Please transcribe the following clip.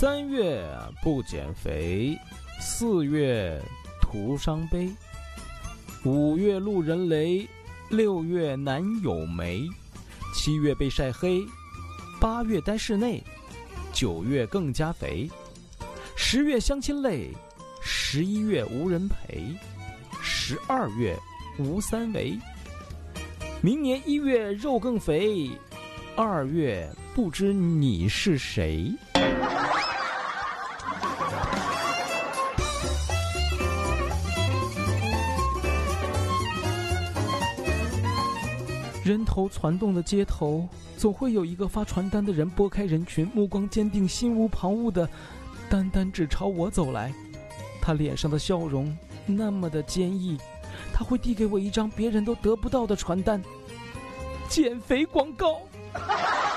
3月不减肥，4月徒伤悲，5月路人雷，6月男友没，7月被晒黑，8月待室内，9月更加肥，10月相亲累，11月无人陪，12月无三围，明年1月肉更肥，2月不知你是谁。人头攒动的街头，总会有一个发传单的人拨开人群，目光坚定，心无旁骛的单单只朝我走来。他脸上的笑容那么的坚毅，他会递给我一张别人都得不到的传单，减肥广告。